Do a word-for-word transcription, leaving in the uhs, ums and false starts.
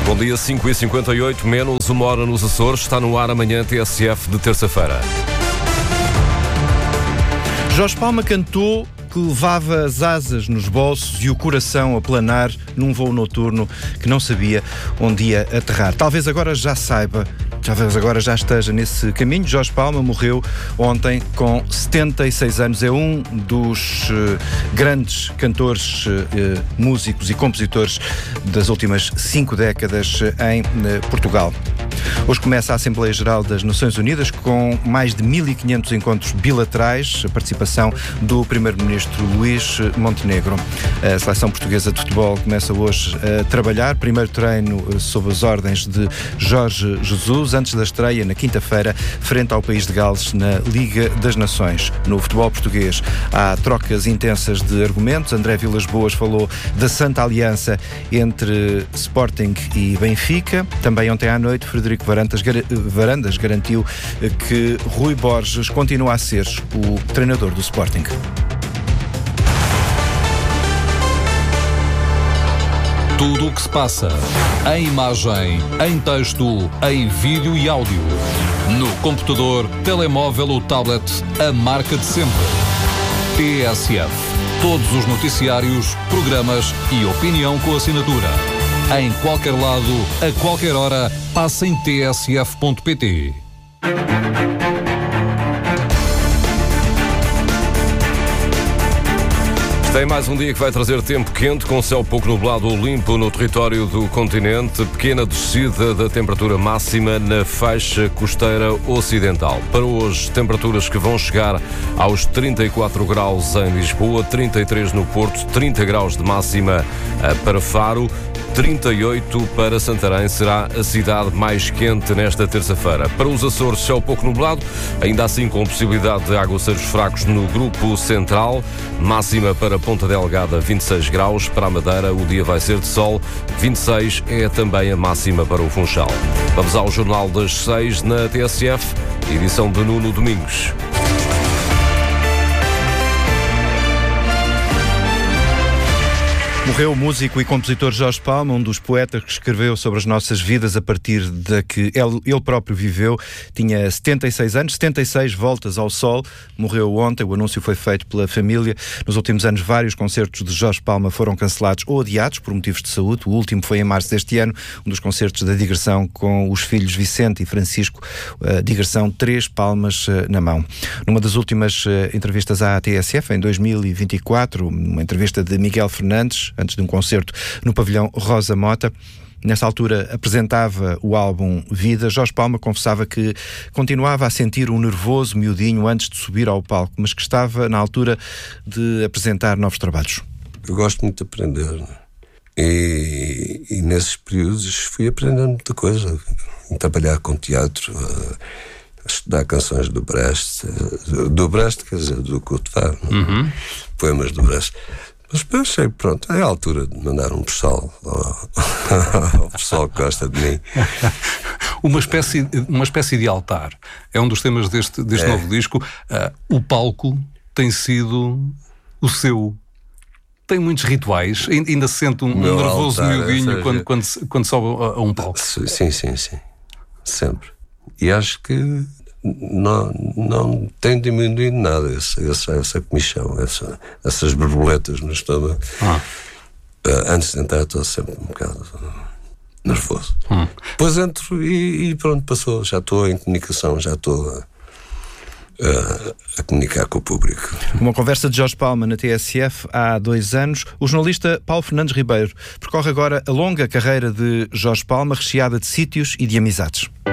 Bom dia, cinco e cinquenta e oito, menos uma hora nos Açores. Está no ar amanhã T S F de terça-feira. Jorge Palma cantou que levava as asas nos bolsos e o coração a planar num voo noturno que não sabia onde ia aterrar. Talvez agora já saiba, talvez agora já esteja nesse caminho. Jorge Palma morreu ontem com setenta e seis anos. É um dos uh, grandes cantores, uh, músicos e compositores das últimas cinco décadas em uh, Portugal. Hoje começa a Assembleia Geral das Nações Unidas com mais de mil e quinhentos encontros bilaterais, a participação do Primeiro-Ministro Luís Montenegro. A seleção portuguesa de futebol começa hoje a trabalhar. Primeiro treino sob as ordens de Jorge Jesus, antes da estreia na quinta-feira, frente ao país de Gales na Liga das Nações. No futebol português há trocas intensas de argumentos. André Vilas-Boas falou da Santa Aliança entre Sporting e Benfica. Também ontem à noite, Frederico Varandas, Varandas garantiu que Rui Borges continua a ser o treinador do Sporting. Tudo o que se passa, em imagem, em texto, em vídeo e áudio. No computador, telemóvel ou tablet, a marca de sempre. T S F. Todos os noticiários, programas e opinião com assinatura. Em qualquer lado, a qualquer hora, passa em t s f ponto p t. Tem mais um dia que vai trazer tempo quente, com céu pouco nublado ou limpo no território do continente. Pequena descida da temperatura máxima na faixa costeira ocidental. Para hoje, temperaturas que vão chegar aos trinta e quatro graus em Lisboa, trinta e três no Porto, trinta graus de máxima para Faro, trinta e oito para Santarém. Será a cidade mais quente nesta terça-feira. Para os Açores, céu pouco nublado, ainda assim com possibilidade de aguaceiros fracos no grupo central. Máxima para Ponta Delgada, vinte e seis graus. Para a Madeira, o dia vai ser de sol, vinte e seis é também a máxima para o Funchal. Vamos ao Jornal das seis na T S F, edição de Nuno Domingos. Morreu o músico e compositor Jorge Palma, um dos poetas que escreveu sobre as nossas vidas a partir da que ele, ele próprio viveu. Tinha setenta e seis anos, setenta e seis voltas ao sol. Morreu ontem, o anúncio foi feito pela família. Nos últimos anos, vários concertos de Jorge Palma foram cancelados ou adiados por motivos de saúde. O último foi em março deste ano, um dos concertos da digressão com os filhos Vicente e Francisco. A digressão Três Palmas na Mão. Numa das últimas entrevistas à T S F, em dois mil e vinte e quatro, uma entrevista de Miguel Fernandes, antes de um concerto no pavilhão Rosa Mota. Nessa altura apresentava o álbum Vida. Jorge Palma confessava que continuava a sentir um nervoso miudinho antes de subir ao palco, mas que estava na altura de apresentar novos trabalhos. Eu gosto muito de aprender, né? e, e nesses períodos fui aprendendo muita coisa, em trabalhar com teatro, a, a estudar canções do Brecht, do Brecht, quer dizer, do Coutevar, uhum. Poemas do Brecht. Mas pensei, pronto, é a altura de mandar um pessoal ao, ao pessoal que gosta de mim. Uma espécie, uma espécie de altar. É um dos temas deste, deste é. novo disco. Uh, o palco tem sido o seu. Tem muitos rituais. Ainda se sente um, um nervoso altar, miudinho seja, quando, quando, quando sobe a, a um palco. Sim, sim, sim. Sempre. E acho que Não, não tem diminuído nada essa, essa, essa comichão, essa, essas borboletas no estômago. Ah. Uh, antes de entrar estou sempre um bocado nervoso. Hum. Depois entro e, e pronto, passou. Já estou em comunicação, já estou a, a, a comunicar com o público. Uma conversa de Jorge Palma na T S F há dois anos. O jornalista Paulo Fernandes Ribeiro percorre agora a longa carreira de Jorge Palma, recheada de sítios e de amizades.